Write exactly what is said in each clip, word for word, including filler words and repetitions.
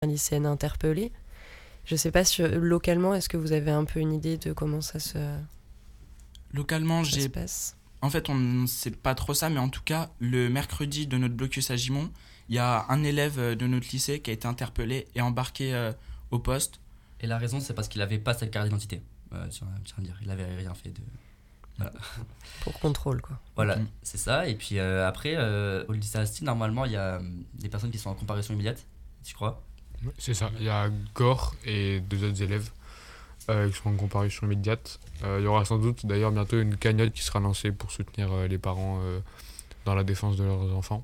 lycéenne interpellée. Je sais pas si localement, est-ce que vous avez un peu une idée de comment ça se, Localement, ça j'ai... se passe? En fait, on ne sait pas trop ça, mais en tout cas, le mercredi de notre blocus à Gimont, il y a un élève de notre lycée qui a été interpellé et embarqué euh, au poste. Et la raison, c'est parce qu'il avait pas sa carte d'identité. Euh, je tiens à dire, il avait rien fait de... Voilà. Pour contrôle, quoi. Voilà, Mm. c'est ça. Et puis euh, après, euh, au lycée Asti, normalement, il y a euh, des personnes qui sont en comparution immédiate, tu crois? Ouais, c'est ça. Il y a Gore et deux autres élèves euh, qui sont en comparution immédiate. Euh, il y aura sans doute d'ailleurs bientôt une cagnotte qui sera lancée pour soutenir euh, les parents euh, dans la défense de leurs enfants.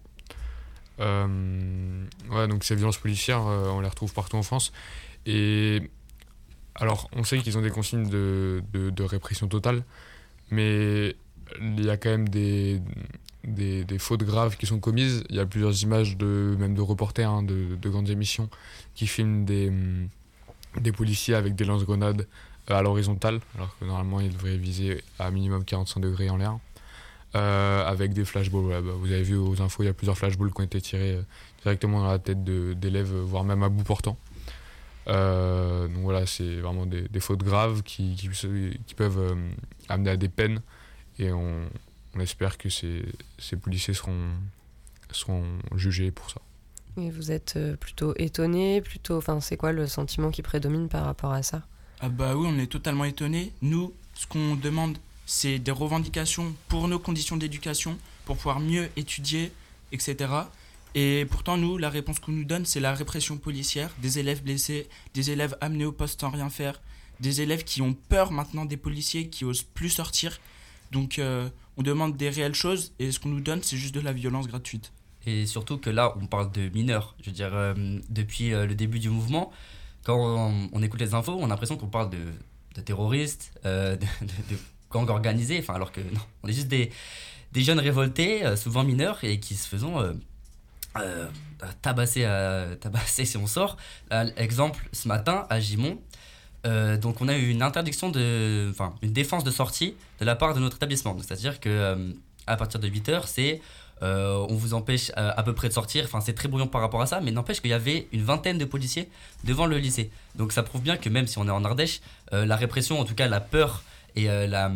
Euh, ouais, donc ces violences policières, euh, on les retrouve partout en France. Et alors, on sait qu'ils ont des consignes de, de, de répression totale, mais il y a quand même des, des, des fautes graves qui sont commises. Il y a plusieurs images, de, même de reporters, hein, de, de grandes émissions, qui filment des, des policiers avec des lance-grenades à l'horizontale, alors que normalement ils devraient viser à minimum quarante-cinq degrés en l'air. Euh, avec des flashballs. Voilà, bah, vous avez vu aux infos, il y a plusieurs flashballs qui ont été tirés euh, directement dans la tête de, d'élèves, voire même à bout portant. Euh, donc voilà, c'est vraiment des, des fautes graves qui, qui, qui peuvent euh, amener à des peines, et on, on espère que ces, ces policiers seront, seront jugés pour ça. Et vous êtes plutôt étonné, plutôt... Enfin, c'est quoi le sentiment qui prédomine par rapport à ça? Ah bah oui, on est totalement étonnés. Nous, ce qu'on demande, c'est des revendications pour nos conditions d'éducation, pour pouvoir mieux étudier, et cetera. Et pourtant, nous, la réponse qu'on nous donne, c'est la répression policière, des élèves blessés, des élèves amenés au poste sans rien faire, des élèves qui ont peur maintenant des policiers, qui osent plus sortir. Donc, euh, on demande des réelles choses, et ce qu'on nous donne, c'est juste de la violence gratuite. Et surtout que là, on parle de mineurs. Je veux dire, euh, depuis euh, le début du mouvement, quand on, on écoute les infos, on a l'impression qu'on parle de, de terroristes, euh, de, de, de gangs organisés, enfin, alors que non, on est juste des, des jeunes révoltés, euh, souvent mineurs, et qui se faisons euh, euh, tabasser, euh, tabasser si on sort. Là, exemple, ce matin, à Gimont, euh, donc on a eu une interdiction, de, enfin, une défense de sortie de la part de notre établissement. Donc, c'est-à-dire que euh, à partir de huit heures, c'est... Euh, on vous empêche euh, à peu près de sortir, enfin c'est très brouillon par rapport à ça, mais n'empêche qu'il y avait une vingtaine de policiers devant le lycée. Donc ça prouve bien que même si on est en Ardèche, euh, la répression, en tout cas la peur et euh, la,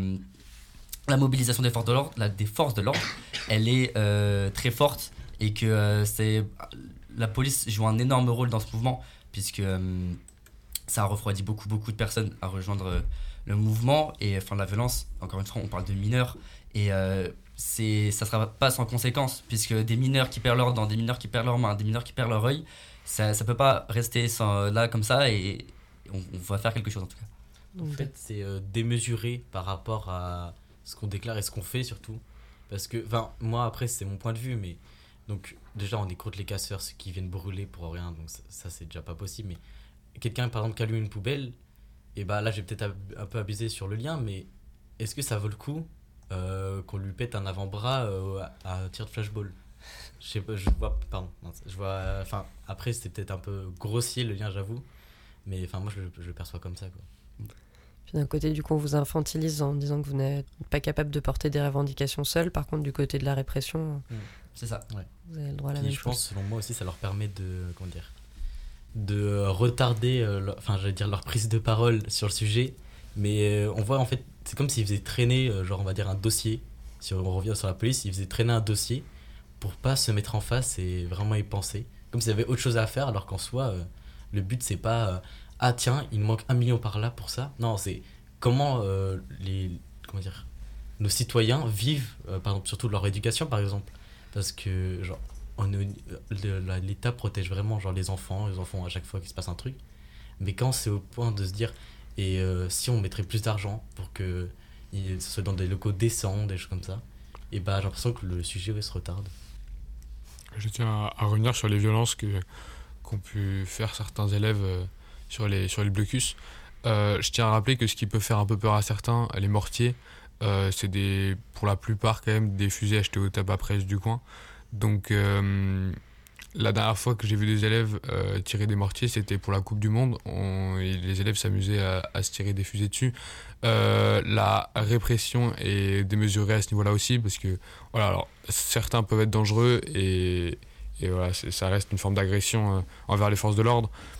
la mobilisation des forces de l'ordre, la, des forces de l'ordre, elle est euh, très forte, et que euh, c'est, la police joue un énorme rôle dans ce mouvement, puisque euh, ça a refroidi beaucoup beaucoup de personnes à rejoindre euh, le mouvement. Et enfin la violence, encore une fois on parle de mineurs, et euh, c'est, ça ne sera pas sans conséquence, puisque des mineurs qui perdent leur dent, des mineurs qui perdent leurs mains, des mineurs qui perdent leur œil, ça ne peut pas rester sans, là comme ça, et on, on va faire quelque chose en tout cas. En fait, c'est euh, démesuré par rapport à ce qu'on déclare et ce qu'on fait surtout. Parce que, enfin, moi après, c'est mon point de vue, mais donc déjà, on est contre les casseurs, ceux qui viennent brûler pour rien, donc ça, ça c'est déjà pas possible. Mais quelqu'un, par exemple, qui allume une poubelle, et bah là, j'ai peut-être ab- un peu abusé sur le lien, mais est-ce que ça vaut le coup Euh, qu'on lui pète un avant-bras euh, à, à tir de flashball? Je sais pas, je vois, pardon, non, je vois, enfin, après c'était peut-être un peu grossier le lien, j'avoue, mais enfin, moi je, je le perçois comme ça, quoi. Puis d'un côté, du coup, on vous infantilise en disant que vous n'êtes pas capable de porter des revendications seul. Par contre, du côté de la répression, Mm. C'est ça. Ouais. vous avez le droit à la Puis même je chose. pense, selon moi aussi, ça leur permet de, comment dire, de retarder, euh, leur, enfin, j'allais dire leur prise de parole sur le sujet, mais euh, on voit en fait, c'est comme s'ils faisaient traîner, euh, genre on va dire un dossier. Si on revient sur la police, ils faisaient traîner un dossier pour pas se mettre en face et vraiment y penser, comme s'ils avaient autre chose à faire, alors qu'en soi, euh, le but c'est pas euh, ah tiens, il me manque un million par là pour ça. Non, c'est comment euh, les, comment dire, nos citoyens vivent, euh, par exemple, surtout leur éducation par exemple, parce que genre on est- le- la- l'État protège vraiment genre les enfants, les enfants à chaque fois qu'il se passe un truc, mais quand c'est au point de se dire et euh, si on mettrait plus d'argent pour que il- ce soit dans des locaux décents, des choses comme ça, et bah j'ai l'impression que le sujet ouais, se retarde. Je tiens à, à revenir sur les violences que, qu'ont pu faire certains élèves euh, sur les, sur les blocus. Euh, je tiens à rappeler que ce qui peut faire un peu peur à certains, les mortiers, euh, c'est des, pour la plupart quand même des fusées achetées au tabac presse du coin. Donc euh, la dernière fois que j'ai vu des élèves euh, tirer des mortiers, c'était pour la Coupe du Monde. On, et les élèves s'amusaient à, à se tirer des fusées dessus. Euh, la répression est démesurée à ce niveau-là aussi, parce que voilà, alors, certains peuvent être dangereux et, et voilà, c'est- ça reste une forme d'agression euh, envers les forces de l'ordre.